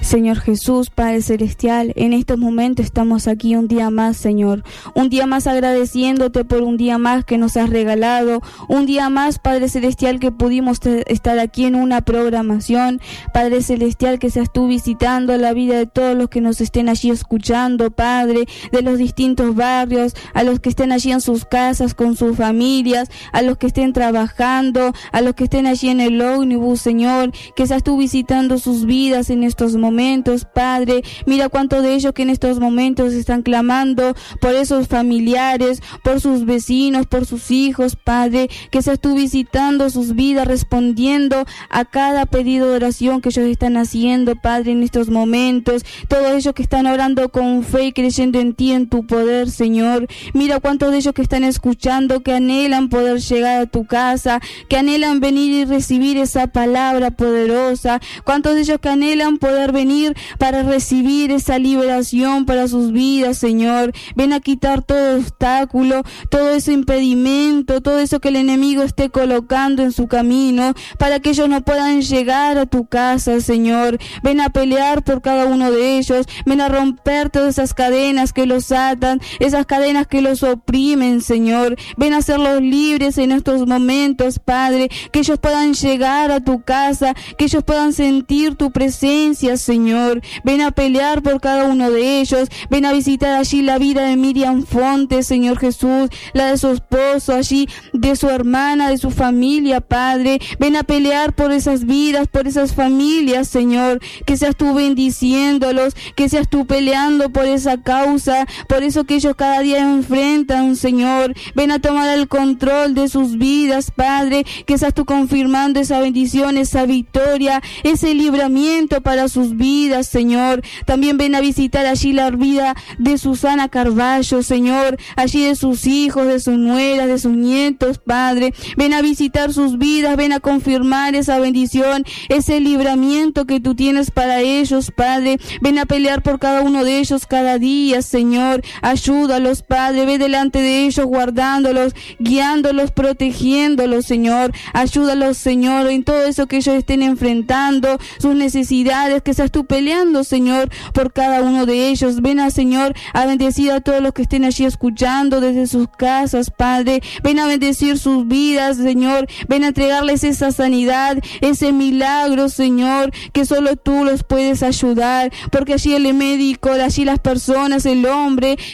Señor Jesús, Padre Celestial, en estos momentos estamos aquí un día más, Señor. Un día más agradeciéndote por un día más que nos has regalado. Un día más, Padre Celestial, que pudimos estar aquí en una programación. Padre Celestial, que seas tú visitando la vida de todos los que nos estén allí escuchando, Padre, de los distintos barrios, a los que estén allí en sus casas con sus familias, a los que estén trabajando, a los que estén allí en el ómnibus, Señor, que seas tú visitando sus vidas en estos momentos, Padre. Mira cuántos de ellos que en estos momentos están clamando por esos familiares, por sus vecinos, por sus hijos, Padre, que seas tú visitando sus vidas, respondiendo a cada pedido de oración que ellos están haciendo, Padre, en estos momentos. Todos ellos que están orando con fe y creyendo en ti, en tu poder, Señor. Mira cuántos de ellos que están escuchando, que anhelan poder llegar a tu casa, que anhelan venir y recibir esa palabra poderosa. Cuántos de ellos que anhelan poder venir para recibir esa liberación para sus vidas, Señor. Ven a quitar todo obstáculo, todo ese impedimento, todo eso que el enemigo esté colocando en su camino, para que ellos no puedan llegar a tu casa, Señor. Ven a pelear por cada uno de ellos. Ven a romper todas esas cadenas que los atan, esas cadenas que los oprimen, Señor. Ven a hacerlos libres en estos momentos, Padre, que ellos puedan llegar a tu casa, que ellos puedan sentir tu presencia, Señor. Ven a pelear por cada uno de ellos. Ven a visitar allí la vida de Miriam Fontes, Señor Jesús, la de su esposo, allí de su hermana, de su familia, Padre. Ven a pelear por esas vidas, por esas familias, Señor. Que seas tú bendiciéndolos, que seas tú peleando por esa causa, por eso que ellos cada día enfrentan, Señor. Ven a tomar el control de sus vidas, Padre, que seas tú confirmando esa bendición, esa victoria, ese libramiento para sus vidas, Señor. También ven a visitar allí la vida de Susana Carballo, Señor, allí de sus hijos, de sus nueras, de sus nietos, Padre. Ven a visitar sus vidas, ven a confirmar esa bendición, ese libramiento que tú tienes para ellos, Padre. Ven a pelear por cada uno de ellos cada día, Señor. Ayúdalos, Padre. Ve delante de ellos, guardándolos, guiándolos, protegiéndolos, Señor. Ayúdalos, Señor, en todo eso que ellos estén enfrentando, sus necesidades, que seas tú peleando, Señor, por cada uno de ellos. Ven a, Señor, a bendecir a todos los que estén allí escuchando desde sus casas, Padre. Ven a bendecir sus vidas, Señor. Ven a entregarles esa sanidad, ese milagro, Señor, que solo tú los puedes ayudar, porque allí el médico, allí las personas, el hombre